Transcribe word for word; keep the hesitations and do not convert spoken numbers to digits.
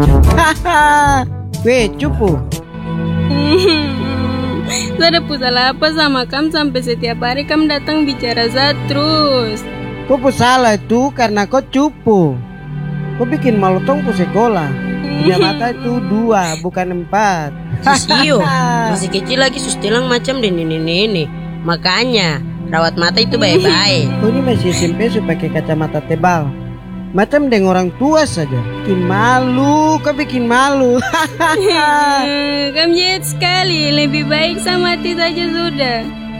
Hahaha, weh cupu. Saya ada salah apa sama kamu sampai setiap hari kamu datang bicara Zat terus. Kau pu salah itu karena kau cupu. Kau bikin malu tong pu sekolah. Punya mata itu dua bukan empat. Sisio masih kecil lagi sustilang macam dan ini-ini. Makanya rawat mata itu baik-baik. Kau ini masih S M P supaya pakai kacamata tebal. Macam dengan orang tua saja. Bikin malu, kau bikin malu. Kamu jahat sekali. Lebih baik sama mati saja sudah.